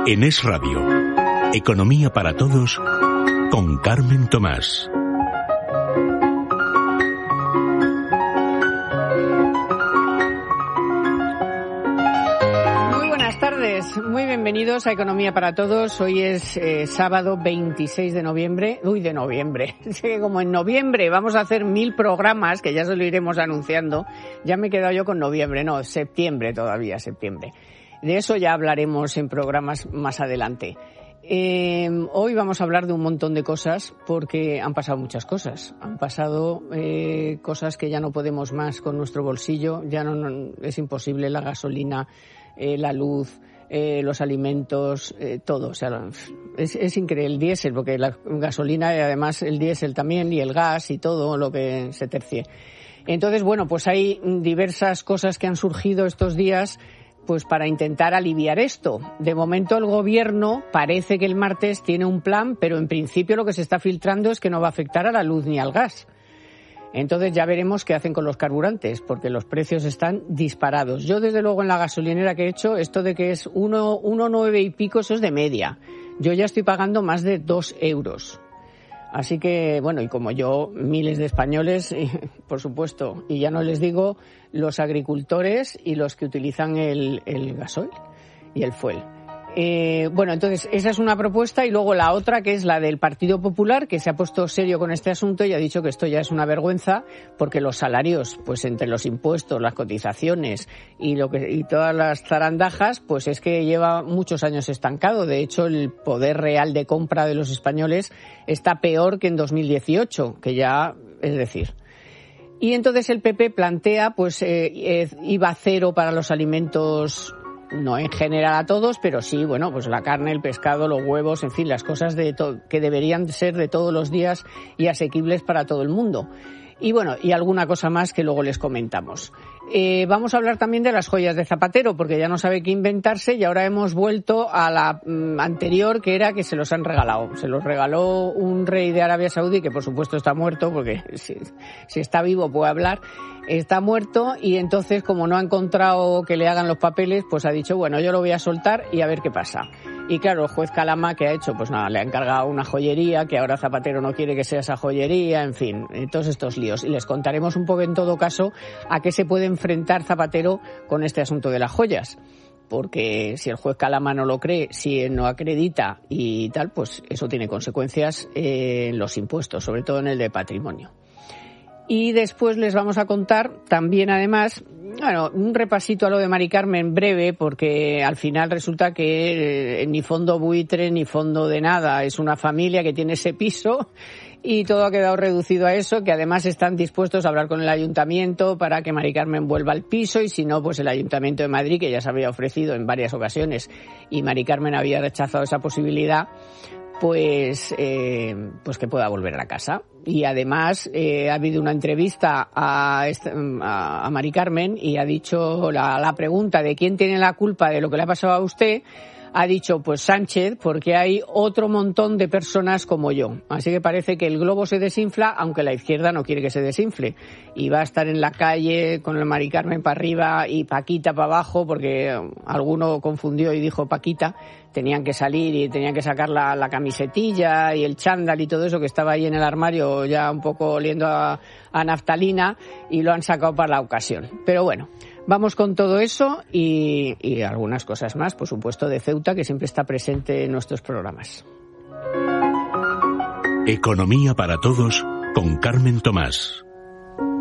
En Es Radio, Economía para Todos, con Carmen Tomás. Muy buenas tardes, muy bienvenidos a Economía para Todos. Hoy es sábado 26 de noviembre. De noviembre. Como en noviembre vamos a hacer 1000 programas, que ya se lo iremos anunciando. Ya me he quedado yo con noviembre, no, septiembre todavía, septiembre. De eso ya hablaremos en programas más adelante. Hoy vamos a hablar de un montón de cosas porque han pasado muchas cosas. Han pasado cosas que ya no podemos más con nuestro bolsillo. Ya no es imposible, la gasolina, la luz, los alimentos, todo. O sea, es increíble. El diésel, porque la gasolina y además el diésel también, y el gas y todo lo que se tercie. Entonces, bueno, pues hay diversas cosas que han surgido estos días pues para intentar aliviar esto. De momento el gobierno parece que el martes tiene un plan, pero en principio lo que se está filtrando es que no va a afectar a la luz ni al gas. Entonces ya veremos qué hacen con los carburantes, porque los precios están disparados. Yo desde luego en la gasolinera que he hecho, esto de que es 1,9 y pico, eso es de media. Yo ya estoy pagando más de 2 euros. Así que, bueno, y como yo, miles de españoles, por supuesto, y ya no les digo los agricultores y los que utilizan el gasoil y el fuel. Bueno, entonces, esa es una propuesta, y luego la otra, que es la del Partido Popular, que se ha puesto serio con este asunto y ha dicho que esto ya es una vergüenza, porque los salarios, pues entre los impuestos, las cotizaciones y todas las zarandajas, pues es que lleva muchos años estancado. De hecho, el poder real de compra de los españoles está peor que en 2018, que ya, es decir. Y entonces el PP plantea, pues, IVA cero para los alimentos, no en general a todos, pero sí, bueno, pues la carne, el pescado, los huevos, en fin, las cosas que deberían ser de todos los días y asequibles para todo el mundo. Y bueno, y alguna cosa más que luego les comentamos. Vamos a hablar también de las joyas de Zapatero, porque ya no sabe qué inventarse, y ahora hemos vuelto a la anterior, que era que se los han regalado. Se los regaló un rey de Arabia Saudí, que por supuesto está muerto, porque si está vivo puede hablar. Está muerto, y entonces, como no ha encontrado que le hagan los papeles, pues ha dicho, bueno, yo lo voy a soltar y a ver qué pasa. Y claro, el juez Calama, ¿qué ha hecho? Pues nada, le ha encargado una joyería, que ahora Zapatero no quiere que sea esa joyería, en fin, todos estos líos. Y les contaremos un poco, en todo caso, a qué se puede enfrentar Zapatero con este asunto de las joyas. Porque si el juez Calama no lo cree, si no acredita y tal, pues eso tiene consecuencias en los impuestos, sobre todo en el de patrimonio. Y después les vamos a contar también, además, bueno, un repasito a lo de Mari Carmen breve, porque al final resulta que ni fondo buitre ni fondo de nada. Es una familia que tiene ese piso y todo ha quedado reducido a eso, que además están dispuestos a hablar con el ayuntamiento para que Mari Carmen vuelva al piso, y si no, pues el Ayuntamiento de Madrid, que ya se había ofrecido en varias ocasiones y Mari Carmen había rechazado esa posibilidad, pues que pueda volver a la casa. Y además ha habido una entrevista a Mari Carmen, y ha dicho la pregunta de quién tiene la culpa de lo que le ha pasado a usted, ha dicho pues Sánchez, porque hay otro montón de personas como yo. Así que parece que el globo se desinfla, aunque la izquierda no quiere que se desinfle. Y va a estar en la calle con el Mari Carmen para arriba y Paquita para abajo, porque alguno confundió y dijo Paquita. Tenían que salir y tenían que sacar la camisetilla y el chándal y todo eso que estaba ahí en el armario, ya un poco oliendo a naftalina, y lo han sacado para la ocasión. Pero bueno, vamos con todo eso y algunas cosas más, por supuesto, de Ceuta, que siempre está presente en nuestros programas. Economía para Todos, con Carmen Tomás.